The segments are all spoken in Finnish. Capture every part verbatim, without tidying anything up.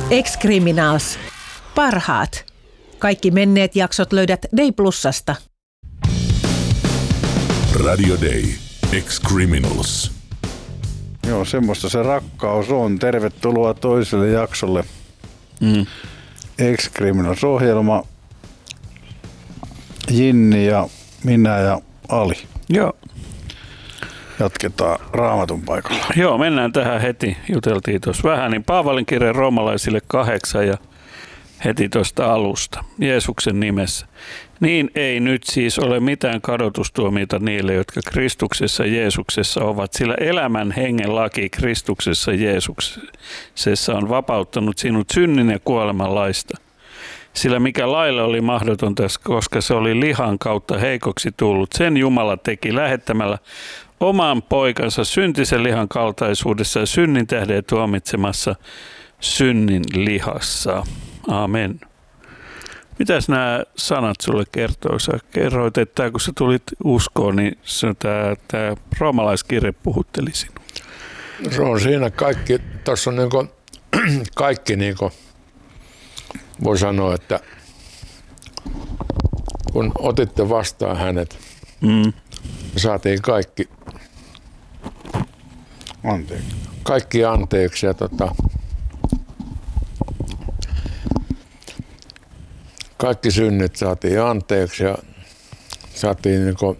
Ex-Criminals. Parhaat. Kaikki menneet jaksot löydät Day Plusasta. Radio Day. Ex-Criminals. Joo, semmoista se rakkaus on. Tervetuloa toiselle jaksolle. Mm. Ex-Criminals-ohjelma. Jinni ja minä ja Ali. Joo. Jatketaan Raamatun paikalla. Joo, mennään tähän heti. Juteltiin tuossa vähän, niin Paavalin kirjan roomalaisille kahdeksan ja heti tuosta alusta. Jeesuksen nimessä. Niin ei nyt siis ole mitään kadotustuomiota niille, jotka Kristuksessa Jeesuksessa ovat, sillä elämän hengen laki Kristuksessa Jeesuksessa on vapauttanut sinut synnin ja kuoleman laista. Sillä mikä lailla oli mahdotonta, koska se oli lihan kautta heikoksi tullut, sen Jumala teki lähettämällä oman poikansa syntisen lihan kaltaisuudessa ja synnin tähden tuomitsemassa synnin lihassa. Amen. Mitäs nämä sanat sulle kertoo? Sä kerroit, että kun sä tulit uskoon, niin tämä, tämä roomalaiskirje puhutteli sinua. Se on siinä kaikki, tuossa on niin kuin, kaikki niin kuin, voi sanoa, että kun otitte vastaan hänet, mm. saatiin kaikki anteeksi. Kaikki anteeksi ja tota, kaikki synnit saatiin anteeksi ja saatiin niinku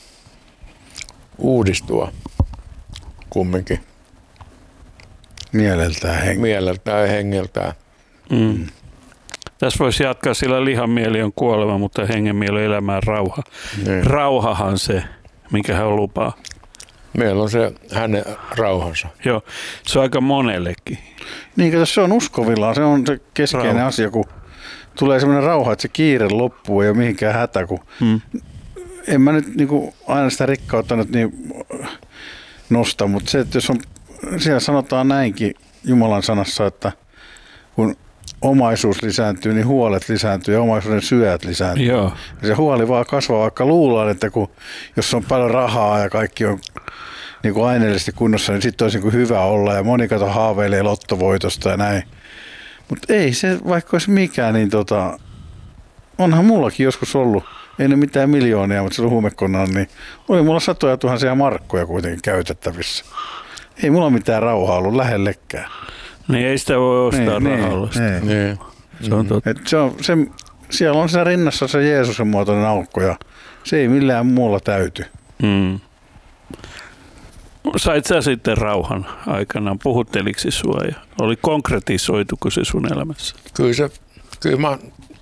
uudistua kumminkin. Mieleltään, heng- Mieleltään ja hengeltään. Mm. Mm. Tässä voisi jatkaa, sillä lihan mieli on kuolema, mutta hengen mieli on elämään rauha. Niin. Rauhahan se, mikä hän lupaa. Meillä on se hänen rauhansa. Joo, se on aika monellekin. Niin, se on uskovilla, se on se keskeinen rauha. Asia, kun tulee semmoinen rauha, että se kiire loppuu, ei ole mihinkään hätä. Kun hmm. En mä nyt niin kuin, aina sitä rikkautta nyt niin nosta, mutta se, että jos on, siellä sanotaan näinkin Jumalan sanassa, että kun omaisuus lisääntyy, niin huolet lisääntyy ja omaisuuden syöt lisääntyy. Joo. Ja se huoli vaan kasvaa, vaikka luullaan, että kun, jos on paljon rahaa ja kaikki on niin kuin aineellisesti kunnossa, niin sitten olisi niin kuin hyvä olla ja moni kato haaveilee lottovoitosta ja näin. Mutta ei se, vaikka olisi mikään, niin tota, onhan mullakin joskus ollut, ei ne mitään miljoonia, mutta silloin huumekonaan, niin oli mulla satoja tuhansia markkoja kuitenkin käytettävissä. Ei mulla mitään rauhaa ollut lähellekään. Niin ei sitä voi ostaa niin, rahalla. Niin, niin. Se on totta. Et se on, se, siellä on siinä rinnassa se Jeesuksen muotoinen aukko ja se ei millään muulla täyty. Mm. Sait sä sitten rauhan aikanaan? Puhutteliko se sua ja oli konkretisoituko se sun elämässä? Kyllä, se, kyllä, mä,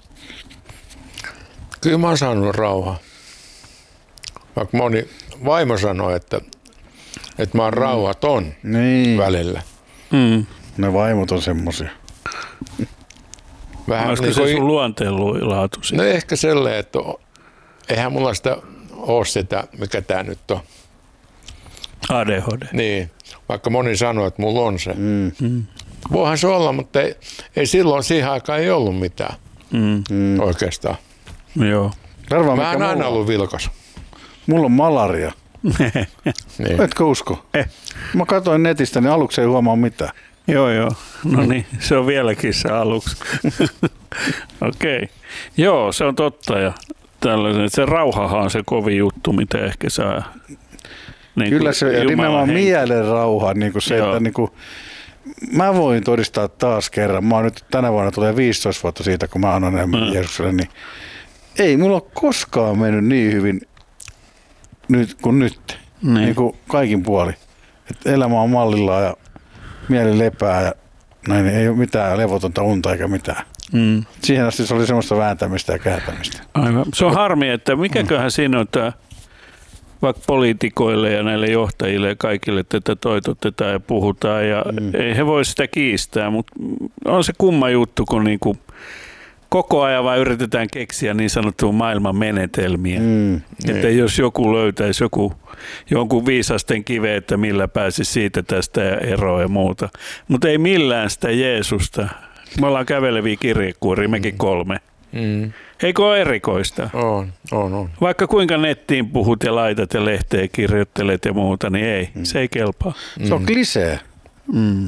kyllä mä oon saanut rauhaa. Vaikka moni vaimo sanoi, että, että mä oon rauhaton niin. välillä. Mm. Ne vaimot on semmosia. Vähän olisiko niin se sun luonteenlaatu? No ehkä sellainen, että eihän mulla sitä ole sitä, mikä tää nyt on. A D H D. Niin, vaikka moni sanoo, että mulla on se. Mm. Mm. Voihan se olla, mutta ei, ei silloin siihen aikaan ei ollut mitään mm. oikeastaan. Joo. Arvaa, mä oon aina ollut vilkas. Mulla on malaria. Niin. Etkö usko? Eh. Mä katsoin netistä, niin aluksi ei huomaa mitään. Joo, joo. No niin, se on vieläkin se aluksi. Okei. Okay. Joo, se on totta. Ja tällaisen, se rauhahan on se kovin juttu, mitä ehkä saa. Niin kyllä se ja nimenomaan mielen rauha. Niin kuin se, että niin kuin, mä voin todistaa taas kerran. Mä oon nyt tänä vuonna tulee viisitoista vuotta siitä, kun mä annan enemmän mm. Jeesukselle. Niin ei mulla ole koskaan mennyt niin hyvin nyt kuin nyt. Niin. Niin kuin kaikin puoli. Et elämä on mallillaan ja mieli lepää ja näin, ei ole mitään levotonta unta eikä mitään. Mm. Siihen asti se oli semmoista vääntämistä ja kääntämistä. Aivan. Se on harmi, että mikäköhän siinä on tämä, vaikka poliitikoille ja näille johtajille ja kaikille tätä toitotetaan ja puhutaan ja mm. ei he voi sitä kiistää, mutta on se kumma juttu, kun niinku koko ajan vaan yritetään keksiä niin sanottua maailman menetelmiä. Mm. Että niin. Jos joku löytäisi joku, jonkun viisasten kive, että millä pääsisi siitä tästä eroa ja muuta. Mutta ei millään sitä Jeesusta. Me ollaan käveleviä kirjekuoria, mekin kolme. Mm. Eikö ole erikoista? On, on, on. Vaikka kuinka nettiin puhut ja laitat ja lehteen kirjoittelet ja muuta, niin ei. Mm. Se ei kelpaa. Mm. Se on klisee. Mm.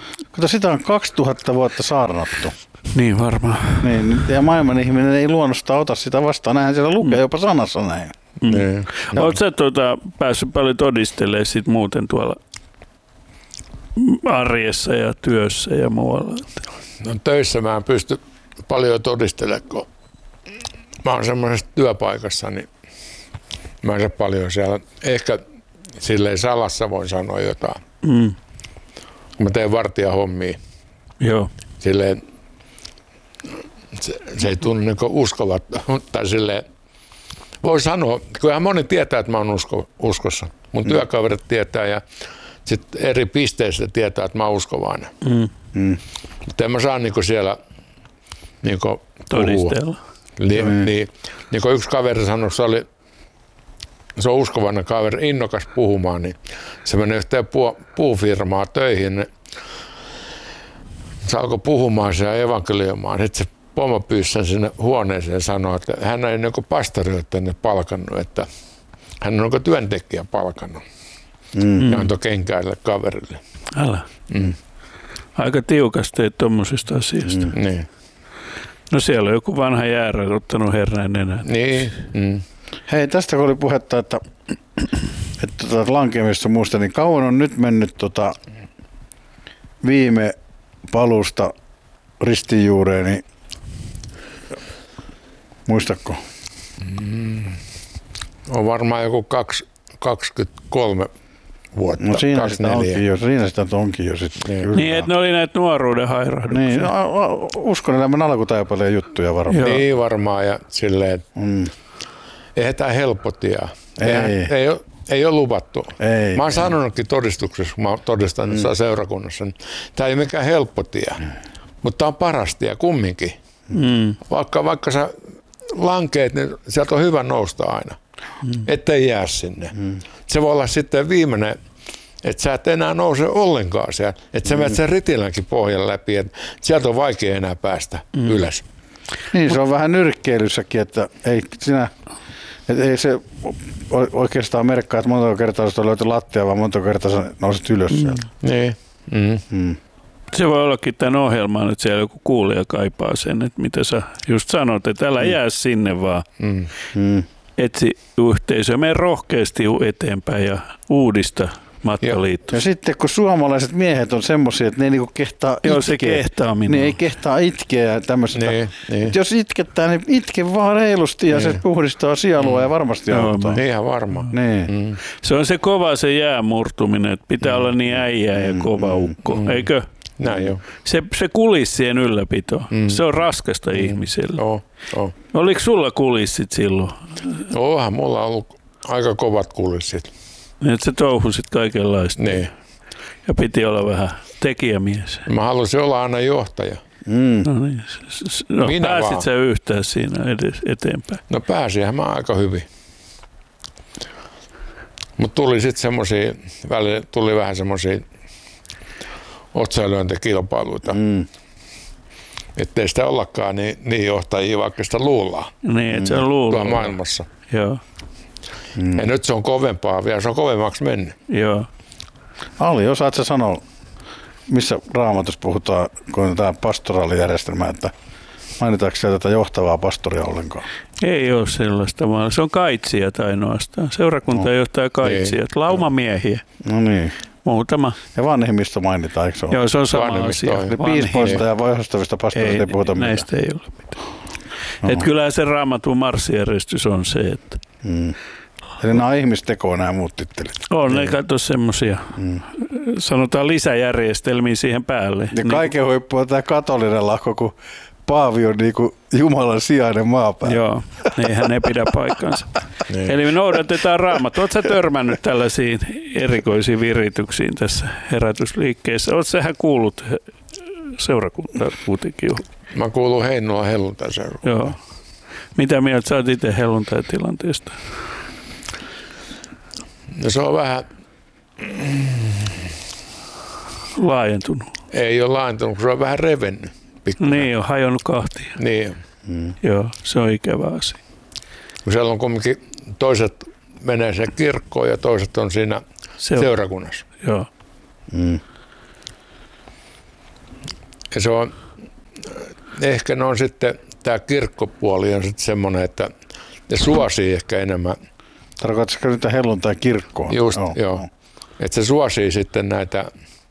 Kato, sitä on kaksituhatta vuotta saarnattu. Niin varmaan. Niin, ja maailman ihminen ei luonnosta ota sitä vastaan. Näinhän siellä lukee jopa sanassa näin. Mm. Niin. Oletko sä tuota, päässyt paljon todistelemaan sit muuten tuolla arjessa ja työssä ja muualla? No töissä mä en pysty paljon todistelemaan, kun mä oon semmoisessa työpaikassa, niin mä en saa paljon siellä. Ehkä silleen salassa voin sanoa jotain. Mm. Mä teen vartijahommia. Joo. Silleen, se, se ei tunnu niin uskovat, tai silleen, voi sanoa, kyllähän moni tietää, että mä oon usko, uskossa. Mun mm. työkaverit tietää ja sitten eri pisteissä tietää, että mä oon uskovainen. Mm. Mm. Mutta en mä saa niinku siellä niinku todistella. Niin, mm. niin, niin kuin yksi kaveri sanoi, se oli se on uskovainen kaveri, innokas puhumaan, niin se meni yhteen puu, puufirmaa töihin. Niin se alkoi puhumaan ja evankelioimaan. Sitten se pomo pyysi sen sinne huoneeseen ja sanoi, että hän ei niin pastori tänne palkannut, että hän on niin työntekijä palkannut. Mm. Ja antoi kenkäille kaverille. Älä. Mm. Aika tiukasti teit tuommoisesta asiasta. Mm. Niin. No siellä on joku vanha jäärä ottanut herneen nenään. Niin. Mm. Hei, tästä kun oli puhetta, että, että tuota lankeamista muusta, niin kauan on nyt mennyt tota viime palusta ristinjuureen, niin muistatko? Mm. On varmaan joku kaksi, kaksikymmentäkolme vuotta. No siinä sitä onkin jo, siinä sitä onkin jo sitten. Niin, niin että ne oli näitä nuoruuden hairahduksia. Niin, no, uskon elämän alkutaipaleen juttuja varmaan. Joo. Niin varmaan ja silleen, mm. eihän tämä helppo tie. Ei. Eihän, ei, ole, ei ole luvattu. Ei, mä oon ei. sanonutkin todistuksessa, kun mä todistan mm. seurakunnassa, niin tämä ei ole mikään helppo tie, mm. mutta tämä on paras tie kumminkin. Mm. Vaikka, vaikka sä lankeet, niin sieltä on hyvä nousta aina, mm. ettei jää sinne. Mm. Se voi olla sitten viimeinen, että sä et enää nouse ollenkaan siellä, että sä mm. menet sen ritilänkin pohjan läpi, että sieltä on vaikea enää päästä mm. ylös. Niin, se on vähän nyrkkeilyssäkin, että ei sinä, että ei se oikeastaan merkkaa, että monta kertaa sä löyty lattia, vaan monta kertaa sä nouset ylös mm. sieltä. Niin. Mm. Mm. Se voi ollakin tämän ohjelman, että siellä joku kuulija kaipaa sen, että mitä sä just sanot, että älä mm. jää sinne vaan. Mm. Mm. Etsi yhteisöä, mene rohkeasti eteenpäin ja uudista matkaliittoa. Ja sitten kun suomalaiset miehet on semmoisia, että ne ei niinku kehtaa itkeä. Joo, se kehtaa minua. Ne ei kehtaa itkeä ja tämmöistä. Niin, niin. Jos itkettää, niin itke vaan reilusti ja niin. Se puhdistaa sielua mm. ja varmasti auttaa. Niin ihan varma. Niin. Mm. Se on se kova se jäämurtuminen, että pitää mm. olla niin äijä ja kova ukko, mm. eikö? Näin jo. Se, se kulissien ylläpito, mm. se on raskasta mm. ihmiselle. Oh, oh. Oliko sulla kulissit silloin? Onhan mulla on ollut aika kovat kulissit. Niin, että sä touhusit kaikenlaista. Niin. Ja piti olla vähän tekijämies. Mä halusin olla aina johtaja. Mm. No niin. No, pääsit vaan. Sä yhtään siinä edes eteenpäin? No pääsinhän mä aika hyvin. Mutta tuli sitten semmosia, välillä tuli vähän semmosia otsalyöntikilpailuita. Mm. Että ei sitä ollakaan niin, niin johtajia, vaikka sitä luullaan. Niin, että se on luullaan. Tuolla maailmassa. Joo. Mm. Ja nyt se on kovempaa vielä, se on kovemmaksi mennyt. Joo. Ali, osaat sä sanoa, missä Raamatussa puhutaan, kun on tämä pastoraalijärjestelmä, että mainitaanko siellä tätä johtavaa pastoria ollenkaan? Ei ole sellaista, vaan se on kaitsijat ainoastaan. Seurakunta no. johtaa kaitsijat, niin. Laumamiehiä. No niin. Muutama. Ja vanhemmista mainitaan, eikö se ole? Joo, se on sama asia. Niin piispoista ja johstavista pastoreista ei puhuta mitään. Näistä ei ole mitään. No. Että kyllähän se Raamatun marssijärjestys on se, että... Mm. Eli nämä on ihmistekoa nämä muut tittelit. On, ne katso semmoisia, mm. sanotaan lisäjärjestelmiä siihen päälle. Ja niin. Kaiken huippu on tämä katolinen lahko, kun Paavi on niin kuin Jumalan sijainen maapäällä. Joo, eihän ne pidä paikkansa. Niin. Eli me noudatetaan Raamattua. Oletko sä törmännyt tällaisiin erikoisiin virityksiin tässä herätysliikkeessä? Oletko sähän kuullut seurakuntaa kuitenkin? Mä kuulun Heinola helluntai-seurakuntaan. Joo. Mitä mieltä sä oot itse helluntai-tilanteesta? No se on vähän... laajentunut. Ei ole laajentunut, se on vähän revennyt. Pikkuinen. Niin, on hajonnut kahtia. Niin. Mm. Joo, se on ikävä asia. Kun siellä on kumminkin toiset menee sen kirkkoon ja toiset on siinä Seura- seurakunnassa. Joo. Mm. Ja se on, ehkä ne on sitten, tämä kirkkopuoli on sitten semmoinen, että ne suosii ehkä enemmän. Tarkoitatko nyt helluntai kirkkoon? Just, oh, joo. Oh. Että se suosii sitten näitä,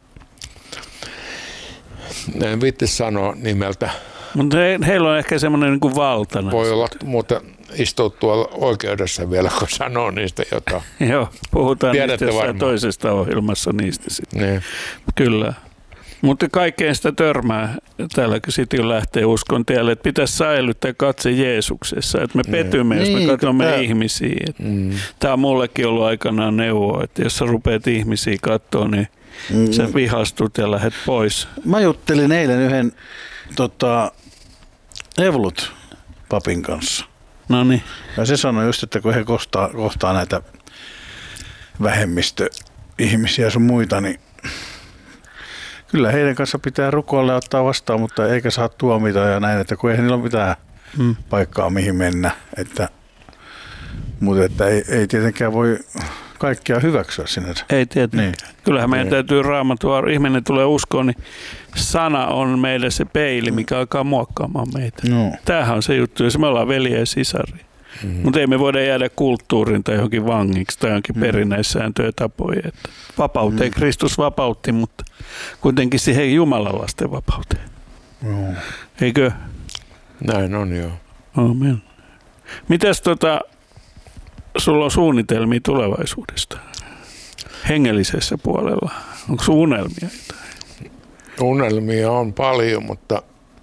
en viitti sanoa nimeltä. Mutta he, heillä on ehkä semmoinen niin kuin valtana. Voi olla, mutta istuu tuolla oikeudessa vielä, kun sanoo niistä jotain. Joo, puhutaan Tiedätte niistä varmaan. Toisesta ohjelmassa niistä sitten. Niin. Kyllä. Mutta kaikkeen sitä törmää täälläkin sitten jo lähtee uskon tielle, että pitäisi säilyttää katse Jeesuksessa, että me petymme, jos me niin, katsomme tämä... ihmisiä. Mm. Tämä on mullekin ollut aikanaan neuvo, että jos sä rupeat ihmisiä katsoa, niin mm. sä vihastut ja lähdet pois. Mä juttelin eilen yhden tota, Evlut papin kanssa. No niin. Ja se sanoi just, että kun he kohtaa, kohtaa näitä vähemmistöihmisiä sun muita, niin kyllä heidän kanssa pitää rukoilla ja ottaa vastaan, mutta eikä saa tuomita ja näin, että kun ei niillä ole mitään hmm. paikkaa mihin mennä. Että, mutta että ei, ei tietenkään voi kaikkia hyväksyä sinänsä. Ei tietenkään. Niin. Kyllähän meidän niin. täytyy raamattua, ihminen tulee uskoon, niin sana on meille se peili, mikä alkaa muokkaamaan meitä. No. Tämähän on se juttu, jos me ollaan veljeä ja sisaria. Mm-hmm. Mutta ei me voida jäädä kulttuurin tai johonkin vangiksi tai johonkin mm-hmm. perinnäissääntöjä tapoja. Että vapauteen mm-hmm. Kristus vapautti, mutta kuitenkin siihen Jumalan lasten vapauteen. No. Eikö? Näin on, joo. Amen. Mitäs tota, sulla on suunnitelmia tulevaisuudesta? Hengellisessä puolella. Onko sun unelmia jotain? Unelmia on paljon, mutta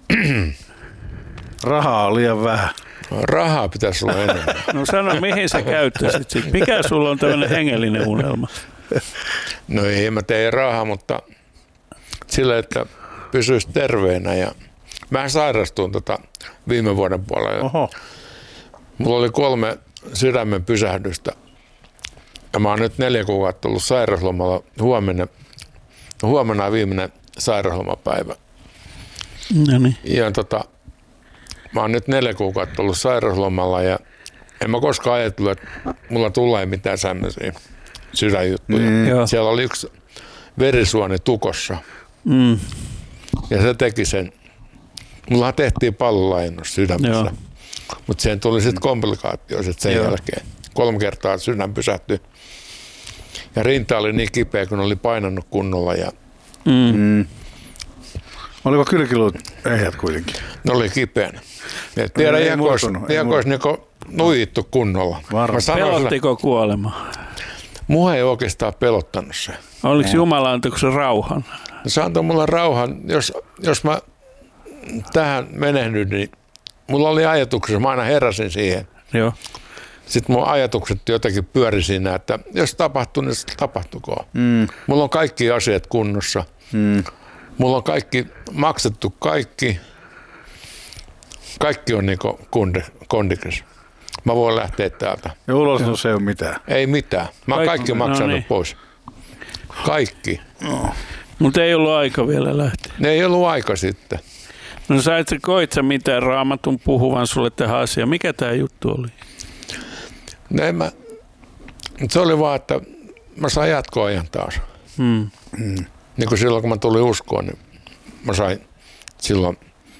rahaa on liian vähän. Rahaa pitäisi olla enemmän. No sano, mihin sä käyttäisit sit? Mikä sulla on tämmöinen hengellinen unelma? No ei mä tee rahaa, mutta sillä, että pysyisi terveenä. Ja mä sairastuin tota viime vuoden puolella. Oho. Mulla oli kolme sydämen pysähdystä. Ja mä oon nyt neljä kuukautta ollut sairauslomalla. Huomenna, huomenna on viimeinen sairauslomapäivä. No niin. Ja tota, mä oon nyt neljä kuukautta ollut sairauslomalla ja en mä koskaan ajatellut, että mulla tulee mitään tämmöisiä sydänjuttuja. Mm. Siellä oli yksi verisuoni tukossa mm. ja se teki sen. Mulla tehtiin pallolaajennus sydämessä, mutta siihen tuli sitten komplikaatio sit sen Joo. jälkeen. Kolme kertaa sydän pysähtyi ja rinta oli niin kipeä, kun oli painanut kunnolla. Ja mm. Mm. Oliko kylkiluut ehjät kuitenkin? Ne oli kipeänä. Tiedä, ihan olisi niinku nuijittu kunnolla. Pelottiko kuolema? Mua ei oikeastaan pelottanut se. Oliko no. Jumala antoiko se rauhan? No, se antoi mulle rauhan. Jos, jos mä tähän menehdyn, niin mulla oli ajatuksessa, mä aina heräsin siihen. Joo. Sitten mun ajatukset jotenkin pyöri siinä, että jos tapahtuu, niin tapahtukoon. Mm. Mulla on kaikki asiat kunnossa. Mm. Mulla on kaikki maksettu, kaikki. Kaikki on niinku kondikas. Mä voin lähteä täältä. Ja ulosotossa ei ole mitään? Ei mitään. Mä oon kaikki, kaikki maksanut no niin. pois. Kaikki. No. Mutta ei ollut aika vielä lähteä. Ne ei ollut aika sitten. No sait sä, koit sä mitään Raamatun puhuvan sulle tähän asiaan? Mikä tää juttu oli? No en mä. Se oli vaan, että mä sain jatkoajan taas. Hmm. Hmm. Niin kuin silloin kun mä tulin uskoon, niin mä sain silloin,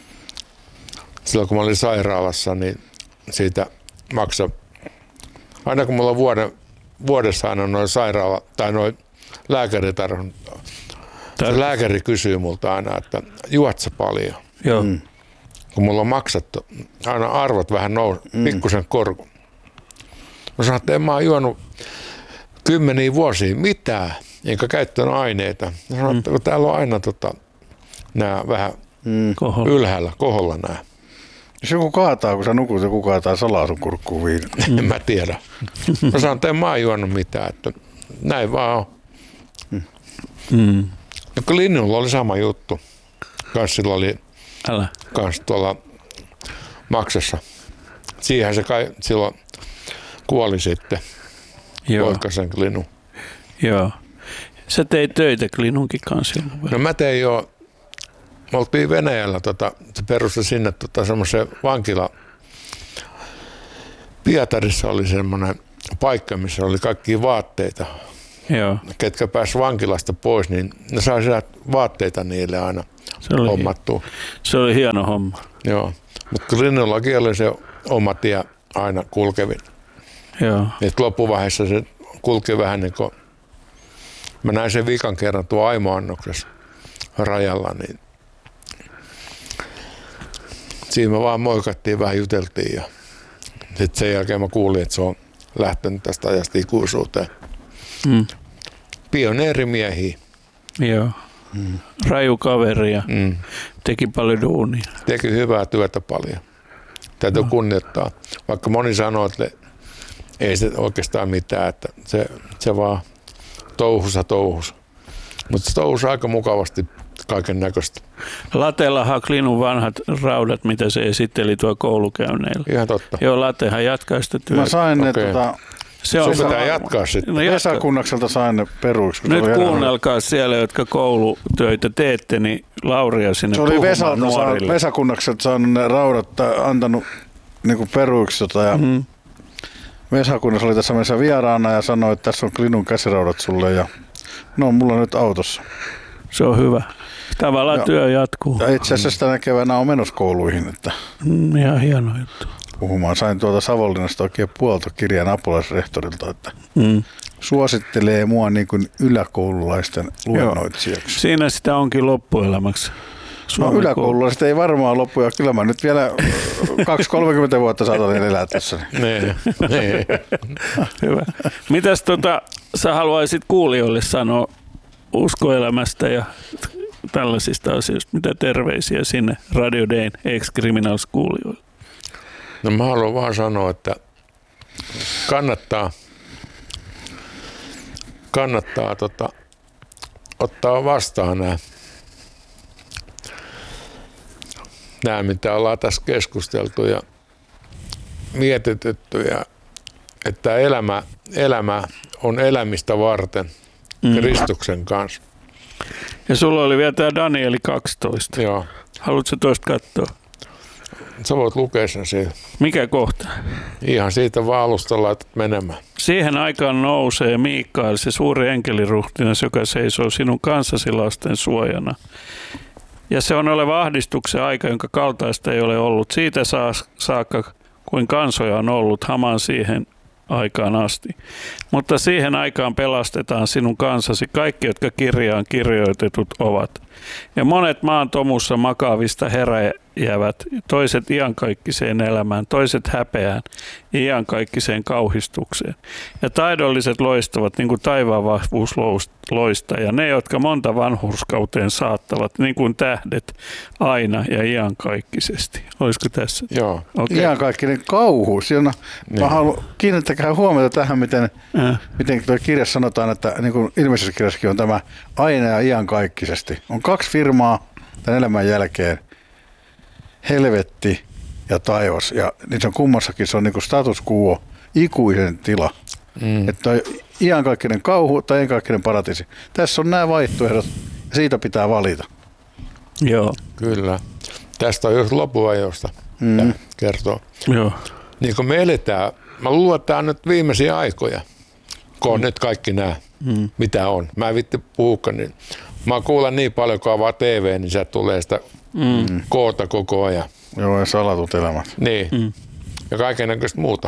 silloin kun mä olin sairaalassa, niin siitä maksaa. Aina kun mulla vuoden, vuodessa aina noin sairaala tai noin lääkäritarvon, se lääkäri kysyy multa aina, että juot sä paljon? Joo. Mm. Kun mulla on maksettu, aina arvot vähän nousi, mm. pikkusen korku. Mä sanoin, että en mä oon juonut kymmeniä vuosia mitään, enkä käyttänyt aineita. Mä sanoin, että kun täällä on aina tota, nää vähän mm. ylhäällä, koholla nää. Jos joku kaataa, kun sä nukut, joku kaataa salaa sun kurkkuun viinat. Mm. En mä tiedä. Mä sanoin, että en mä oon juonut mitään, että näin vaan on. Mm. Ja kun Linnulla oli sama juttu. Kans sillä oli Älä. Kans tuolla Maksassa. Siihen se kai silloin kuoli sitten. Poikasen Linnu. Joo. Sä teit töitä Linnunkin kanssa. No mä tein jo. Me oltiin Venäjällä, tota, se perusti sinne tota, semmoisen vankila. Pietarissa oli semmoinen paikka, missä oli kaikkia vaatteita. Joo. ketkä pääsivät vankilasta pois, niin ne sai sieltä vaatteita niille aina Se oli, hommattua. se oli hieno homma. Joo, mutta kriminologia oli se oma tie aina kulkevin. Joo. Et loppuvaiheessa se kulki vähän niin kuin, mä näin sen viikan kerran tuo Aimo-annoksessa rajalla, niin siinä me vaan moikattiin, vähän juteltiin ja sitten sen jälkeen mä kuulin, että se on lähtenyt tästä ajasta ikuisuuteen. Mm. Pioneerimiehiä. Joo. Mm. Raju kaveri ja Mm. teki paljon duunia. Teki hyvää työtä paljon. Täytyy no. kunnioittaa. Vaikka moni sanoo, että ei se oikeastaan mitään, että se, se vaan touhussa touhus. Mutta se touhus aika mukavasti kaiken näköistä. Lateella Klinun vanhat raudat, mitä se esitteli tuo koulukäynneillä. Ihan totta. Joo, Latehan jatkaa sitä työtä. Mä sain ne Okei. tota, Se on Sun pitää varma. jatkaa sitten. No jatka. Vesakunnakselta sain ne peruiksi. Nyt kuunnelkaa siellä, jotka koulutöitä teette, niin Lauria sinne Se oli puhumaan Vesalta saanut, nuorille. Vesakunnakselta saanut ne raudat, tai antanut niinku peruiksi tota, ja Mm. Vesakunnassa oli tässä meissä vieraana ja sanoi, että tässä on Klinun käsiraudat sulle ja no mulla on nyt autossa. Se on hyvä. Tavallaan Ja- työ jatkuu. Ja itse asiassa tänä keväänä on menossa kouluihin, että Mm, ihan hieno juttu. puhumaan. Sain tuolta Savonlinnasta oikein puoltokirjan apulaisrehtorilta, että Mm. suosittelee mua niin kuin yläkoululaisten luennoitsijaksi. Siinä sitä onkin loppuelämäksi. No Suomen yläkoululaiset ei varmaan loppu, ja kyllä mä nyt vielä kaksi kolmekymmentä vuotta saatan elää tässä. Niin, niin. Hyvä. Mitäs tota, sä haluaisit kuulijoille sanoa uskoelämästä ja tällaisista asioista? Mitä terveisiä sinne Radio Dayn ex-criminals kuulijoille? No mä haluan vaan sanoa, että kannattaa, kannattaa tota, ottaa vastaan nämä, nämä, mitä ollaan tässä keskusteltu ja mietitytty, ja että elämä, elämä on elämistä varten Mm. Kristuksen kanssa. Ja sulla oli vielä tämä Danieli kaksitoista. Joo. Haluatko toista katsoa? Sä voit lukea sen siitä. Mikä kohta? Ihan siitä vaan alusta laitat menemään. Siihen aikaan nousee Mikael, se suuri enkeliruhtinas, joka seisoo sinun kanssasi lasten suojana. Ja se on oleva ahdistuksen aika, jonka kaltaista ei ole ollut. Siitä saakka, kuin kansoja on ollut Haman siihen aikaan asti. Mutta siihen aikaan pelastetaan sinun kansasi kaikki, jotka kirjaan kirjoitetut ovat. Ja monet maan tomussa makaavista heräjävät, toiset iankaikkiseen elämään, toiset häpeään, iankaikkiseen kauhistukseen. Ja taidolliset loistavat, niin kuin taivaan vahvuus loistaa, ja ne, jotka monta vanhurskauteen saattavat, niin kuin tähdet, aina ja iankaikkisesti. Olisiko tässä? Joo. Okay. Ihan kaikkinen kauhu. Siinä, Niin. mä haluan kiinnittäkää huomiota tähän, miten, Äh. miten tuo kirjassa sanotaan, että niin kuin ilmeisessä kirjassakin on tämä aina ja iankaikkisesti. On kaksi firmaa tämän elämän jälkeen, helvetti ja taivas. Ja niissä on kummassakin, se on niin kuin status quo, ikuisen tila. Mm. Että on iankaikkinen kauhu tai iankaikkinen paratiisi. Tässä on nämä vaihtoehdot ja siitä pitää valita. Joo. Kyllä. Tästä on just lopuajosta Mm. kertoo. Joo. Niin kuin me eletään, mä luulen, että tämä on nyt viimeisiä aikoja, kun on nyt kaikki nämä, Mm. mitä on. Mä en vitti puhukaan, niin mä kuulen niin paljon, kun avaa T V, niin sieltä tulee sitä Mm. koota koko ajan. Joo, ja salatut elämät. Niin. Mm. Ja kaikennäköistä muuta.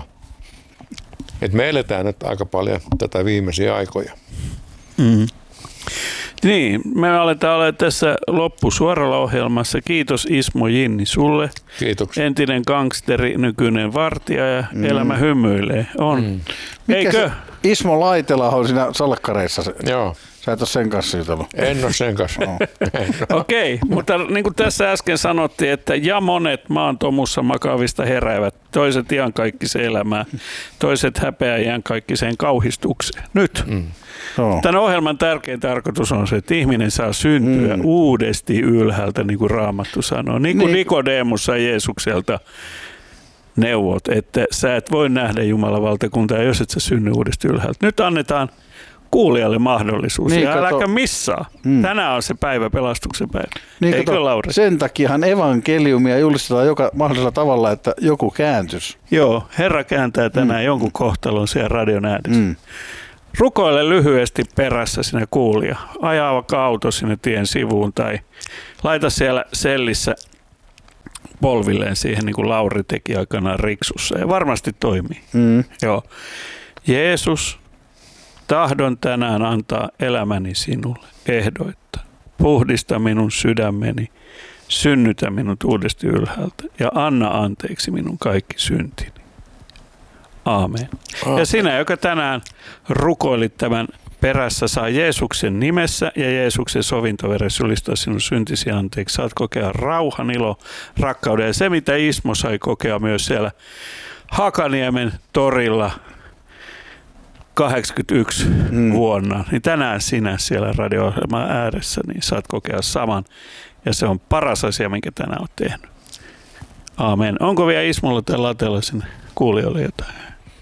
Et me eletään nyt aika paljon tätä viimeisiä aikoja. Mm. Niin, me aletaan olla tässä loppusuoralla ohjelmassa. Kiitos Ismo Jinni sulle. Kiitoksia. Entinen gangsteri, nykyinen vartija ja mm. elämä hymyilee. On. Mm. Mikä Eikö? se Ismo Laitela on siinä salkkareissa. Joo, Sä et ole sen kanssa jutellut. en ole sen kanssa. Okei, okay, mutta niin kuin tässä äsken sanottiin, että ja monet maan tomussa makaavista heräävät, toiset iankaikkiseen elämään, toiset häpeää iankaikkiseen kauhistukseen. Nyt. Mm. Joo. Tämän ohjelman tärkein tarkoitus on se, että ihminen saa syntyä mm. uudesti ylhäältä, niin kuin Raamattu sanoo. Niin kuin niin. Nikodemus sai Jeesukselta neuvot, että sä et voi nähdä Jumalan valtakuntaa, jos et sä synny uudesti ylhäältä. Nyt annetaan kuulijalle mahdollisuus. Niin, ja kato. äläkä missaa. Mm. Tänään on se päivä, pelastuksen päivä. Niin, Eikö, kato, Lauri? sen takiahan evankeliumia julistetaan joka mahdollisella tavalla, että joku kääntys. Joo, Herra kääntää tänään mm. jonkun kohtalon siellä radion äänessä. Mm. Rukoile lyhyesti perässä sinne kuulija. Ajaa vaikka auto sinne tien sivuun tai laita siellä sellissä polvilleen siihen, niin kuin Lauri teki aikanaan Riksussa. Ja varmasti toimii. Mm. Joo. Jeesus, tahdon tänään antaa elämäni sinulle ehdoitta. Puhdista minun sydämeni, synnytä minut uudesti ylhäältä ja anna anteeksi minun kaikki syntini. Aamen. Aamen. Ja sinä, joka tänään rukoilit tämän perässä, saa Jeesuksen nimessä ja Jeesuksen sovintoveressä julistaa sinun syntisi anteeksi. Saat kokea rauhan, ilo, rakkauden. Ja se, mitä Ismo sai kokea myös siellä Hakaniemen torilla kahdeksankymmentäyksi mm. vuonna, niin tänään sinä siellä radio-ohjelman ääressä niin saat kokea saman. Ja se on paras asia, minkä tänään olet tehnyt. Aamen. Onko vielä Ismolla tai Latella sinne kuulijoille jotain?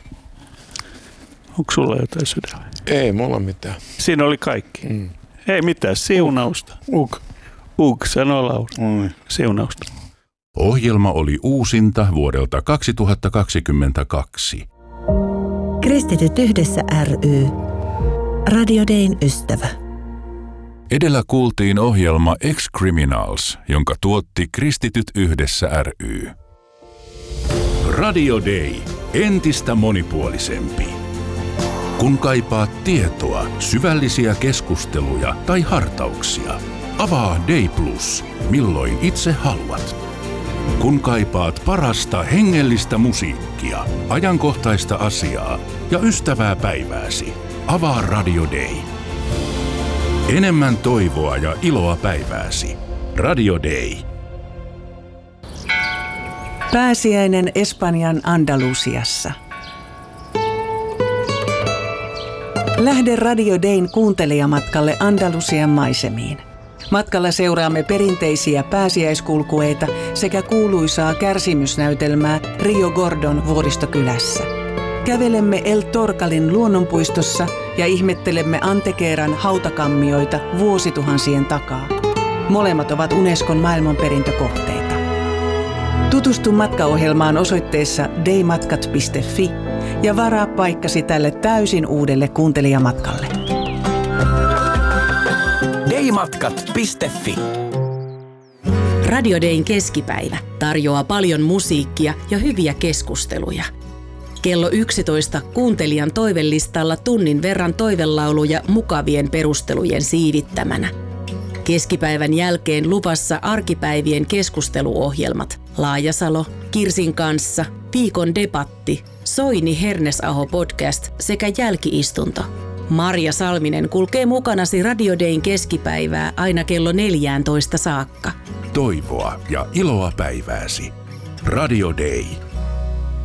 Onko sulla jotain sydämellä? Ei mulla mitään. Siinä oli kaikki. Mm. Ei mitään. Siunausta. Uk. Uk, sanoo Lauri. Mm. Siunausta. Ohjelma oli uusinta vuodelta kaksituhattakaksikymmentäkaksi. Kristityt yhdessä ry. Radio Dayn ystävä. Edellä kuultiin ohjelma Ex-Criminals, jonka tuotti Kristityt yhdessä ry. Radio Day. Entistä monipuolisempi. Kun kaipaat tietoa, syvällisiä keskusteluja tai hartauksia, avaa Day Plus, milloin itse haluat. Kun kaipaat parasta hengellistä musiikkia, ajankohtaista asiaa ja ystävää päivääsi, avaa Radio Day. Enemmän toivoa ja iloa päivääsi. Radio Day. Pääsiäinen Espanjan Andalusiassa. Lähde Radio Dayn kuuntelijamatkalle Andalusian maisemiin. Matkalla seuraamme perinteisiä pääsiäiskulkueita sekä kuuluisaa kärsimysnäytelmää Rio Gordon vuoristokylässä. Kävelemme El Torcalin luonnonpuistossa ja ihmettelemme Antequeran hautakammioita vuosituhansien takaa. Molemmat ovat Unescon maailmanperintökohteita. Tutustu matkaohjelmaan osoitteessa daymatkat piste fi ja varaa paikkasi tälle täysin uudelle kuuntelijamatkalle. daymatkat piste fi. Radio Dayn keskipäivä tarjoaa paljon musiikkia ja hyviä keskusteluja. Kello yksitoista kuuntelijan toivelistalla tunnin verran toivelauluja mukavien perustelujen siivittämänä. Keskipäivän jälkeen luvassa arkipäivien keskusteluohjelmat Laajasalo, Kirsin kanssa, Viikon debatti, Soini Hernesaho podcast sekä jälkiistunto. Marja Salminen kulkee mukanasi Radio Dayn keskipäivää aina kello neljätoista saakka. Toivoa ja iloa päivääsi. Radio Day.